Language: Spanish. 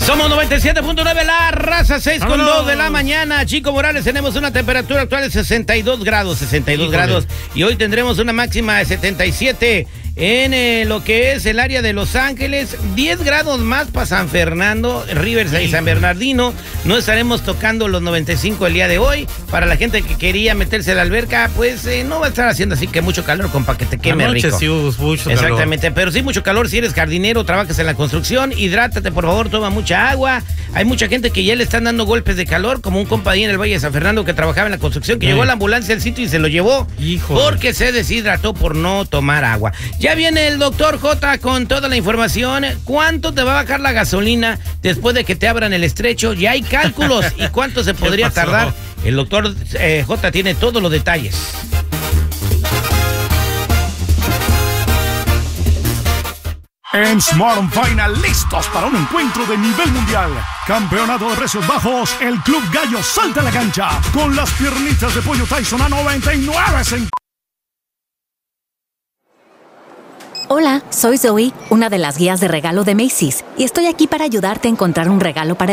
Somos 97.9 la raza, 6:02 de la mañana. Chico Morales, tenemos una temperatura actual de 62 grados, 62 grados. Y hoy tendremos una máxima de 77 en lo que es el área de Los Ángeles. 10 grados más para San Fernando, Riverside y San Bernardino. No estaremos tocando los 95 el día de hoy. Para la gente que quería meterse a la alberca, pues no va a estar haciendo así que mucho calor, compa, que te queme rico. Sí, mucho exactamente, calor. pero sí mucho calor si eres jardinero, trabajas en la construcción. Hidrátate, por favor, toma mucha agua. Hay mucha gente que ya le están dando golpes de calor, como un compa ahí en el Valle de San Fernando que trabajaba en la construcción, que llegó a la ambulancia al sitio y se lo llevó. Híjole. Porque se deshidrató por no tomar agua. Ya viene el doctor J con toda la información. ¿Cuánto te va a bajar la gasolina después de que te abran el estrecho? Ya hay cálculos. ¿Y cuánto se podría tardar? El doctor J tiene todos los detalles. En Smart Final, listos para un encuentro de nivel mundial. Campeonato de precios bajos, el Club Gallo salta a la cancha con las piernitas de pollo Tyson a 99 centavos. Hola, soy Zoe, una de las guías de regalo de Macy's, y estoy aquí para ayudarte a encontrar un regalo para